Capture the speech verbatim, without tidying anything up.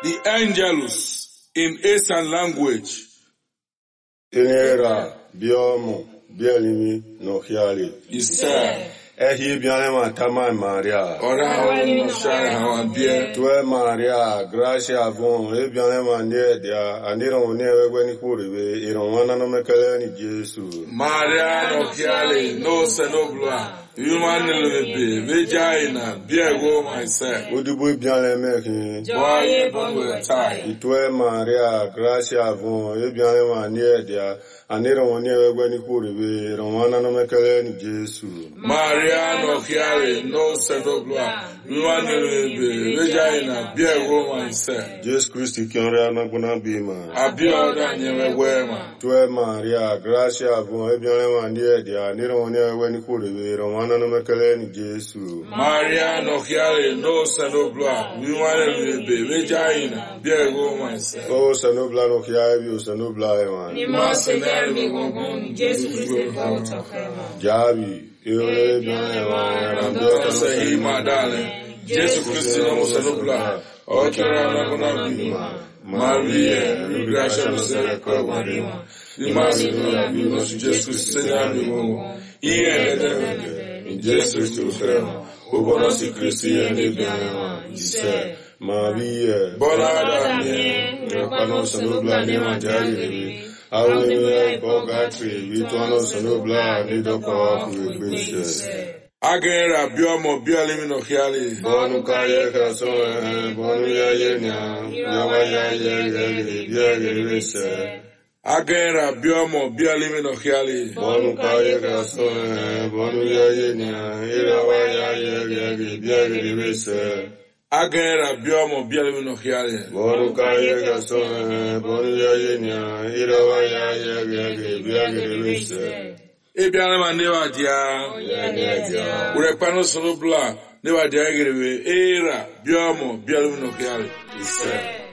The Angelus in Eastern language. Inera biomo bielimi no hiali. Isa. Ehi bianema tama Maria. Ora no shara hawabie. Tue Maria, gracia von, e bianema nie dia, aniro ne wegweni kuriwe, ironwana no mekele ni Jesu. Maria no hiali, no senobla. Human lebe, vagina, biego myself. Udubu bianle mekin. Boye bonwe tai. Itue Maria, gracia von, e bianema nie dia, aniro ne wegweni kuriwe, ironwana no mekele ni Jesu. Maria no hiali, no senobla. Human lebe, vagina, biego myself. Jesus Christ kianre anaguna bima. Abioda nyewe wema. Tue Maria, gracia von, e bianema nie dia, aniro ne wegweni kuriwe, ironwana Ana no mekele ni Jesu. Maria no hiale no sanobla. We want to be vagina. Biego myself. Oh sanobla no hiale bi sanobla ewan. Ni masenere mi gongon Jesu Christ fa utokema. Jabi ewe bien ewan. Ando se hi madale. Jesu Christ no sanobla. Okera na kona bima. Maria, gracia no se kwa marima. Ni masenere mi no Jesu Christ se mi gongon. Iye Jesus Christ frère, au bon si Christian et bien, il sait, ma vie, bonne année, reprenons son noble name en Dieu, Hallelujah, Bogatri, vitonos son noble name de corps pour le Christ. Agera biomo bialimi no hiali. Bonu kaye kaso, bonu ya yenya, yawa ya ye, ya ye, se. Agera biomo bialimi no hiali. Bonu kaye kaso, bonu ya yenya, yawa ya ye, ya ye, se. Agera biomo bialimi no hiali. Bonu kaye kaso, bonu ya yenya, yawa ya ye, ya ye, se. Ebiana manewa dia. Urepano solo bla. Newa dia egerewe. Era biomo bialimi no hiali. Isa.